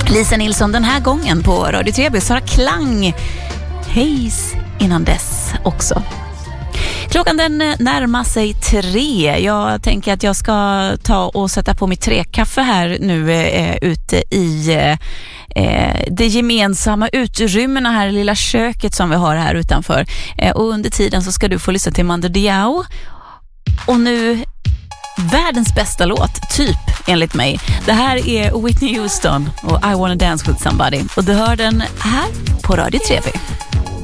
Lisa Nilsson den här gången på Radio Treby. Sara Klang, Hayes innan dess också. Klockan den närmar sig 3. Jag tänker att jag ska ta och sätta på mitt trekaffe här nu ute i det gemensamma utrymmena här i lilla köket som vi har här utanför. Och under tiden så ska du få lyssna till Mando Diao. Och nu världens bästa låt, typ enligt mig. Det här är Whitney Houston och I Wanna Dance With Somebody. Och du hör den här på Radio Treby.